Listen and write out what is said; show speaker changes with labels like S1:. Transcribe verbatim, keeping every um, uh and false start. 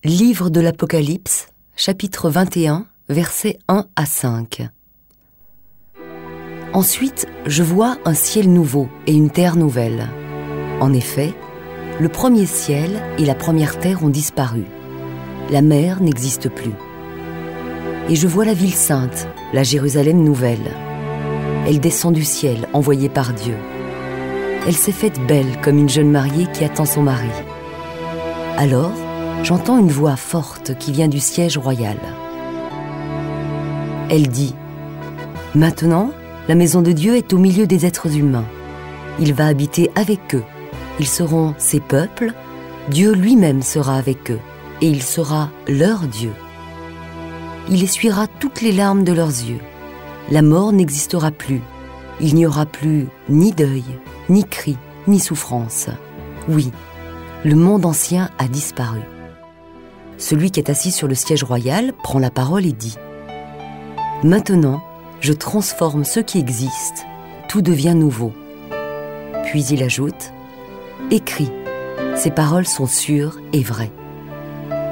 S1: Livre de l'Apocalypse, chapitre vingt et un, versets un à cinq. Ensuite, je vois un ciel nouveau et une terre nouvelle. En effet, le premier ciel et la première terre ont disparu. La mer n'existe plus. Et je vois la ville sainte, la Jérusalem nouvelle. Elle descend du ciel, envoyée par Dieu. Elle s'est faite belle comme une jeune mariée qui attend son mari. Alors, j'entends une voix forte qui vient du siège royal. Elle dit : « Maintenant, la maison de Dieu est au milieu des êtres humains. Il va habiter avec eux. Ils seront ses peuples. Dieu lui-même sera avec eux. Et il sera leur Dieu. Il essuiera toutes les larmes de leurs yeux. La mort n'existera plus. Il n'y aura plus ni deuil, ni cri, ni souffrance. Oui, le monde ancien a disparu. » Celui qui est assis sur le siège royal prend la parole et dit : « Maintenant, je transforme ce qui existe, tout devient nouveau. » Puis il ajoute : « Écris, ces paroles sont sûres et vraies. »